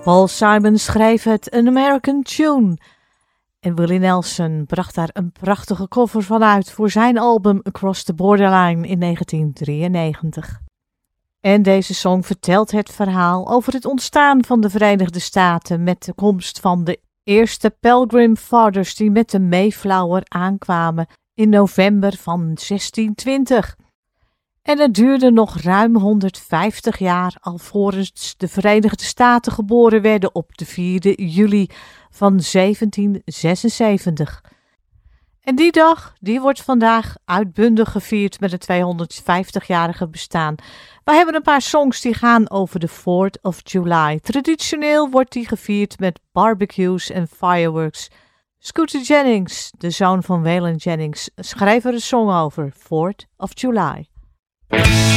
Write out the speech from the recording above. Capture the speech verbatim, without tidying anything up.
Paul Simon schreef het An American Tune. En Willie Nelson bracht daar een prachtige cover van uit voor zijn album Across the Borderline in negentien drieënnegentig. En deze song vertelt het verhaal over het ontstaan van de Verenigde Staten met de komst van de eerste Pilgrim Fathers die met de Mayflower aankwamen in november van zestientwintig. En het duurde nog ruim honderdvijftig jaar alvorens de Verenigde Staten geboren werden op de vierde juli van zeventien zesenzeventig. En die dag, die wordt vandaag uitbundig gevierd met het tweehonderdvijftigjarige bestaan. We hebben een paar songs die gaan over de fourth of July. Traditioneel wordt die gevierd met barbecues en fireworks. Scooter Jennings, de zoon van Waylon Jennings, schreef er een song over, fourth of July.